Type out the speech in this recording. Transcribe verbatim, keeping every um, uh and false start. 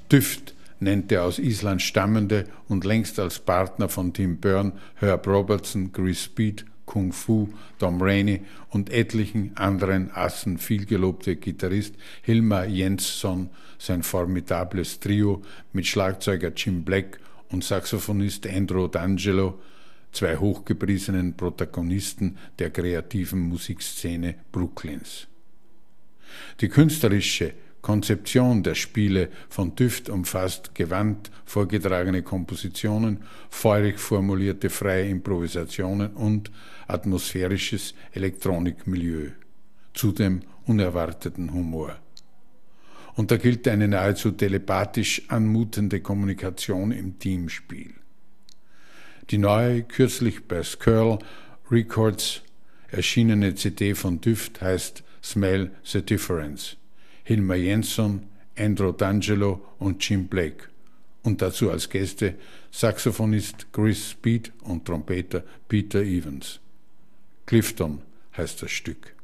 Düft nennt der aus Island stammende und längst als Partner von Tim Byrne, Herb Robertson, Chris Speed, Kung Fu, Tom Rainey und etlichen anderen Assen vielgelobte Gitarrist Hilmar Jensson sein formidables Trio mit Schlagzeuger Jim Black und Saxophonist Andrew D'Angelo, zwei hochgepriesenen Protagonisten der kreativen Musikszene Brooklyns. Die künstlerische Konzeption der Spiele von Düft umfasst gewandt vorgetragene Kompositionen, feurig formulierte freie Improvisationen und atmosphärisches Elektronikmilieu, zudem unerwarteten Humor. Und da gilt eine nahezu telepathisch anmutende Kommunikation im Teamspiel. Die neue, kürzlich bei Skirl Records erschienene C D von Düft heißt Smell the Difference. Hilmar Jensson, Andrew D'Angelo und Jim Blake und dazu als Gäste Saxophonist Chris Speed und Trompeter Peter Evans. Clifton heißt das Stück.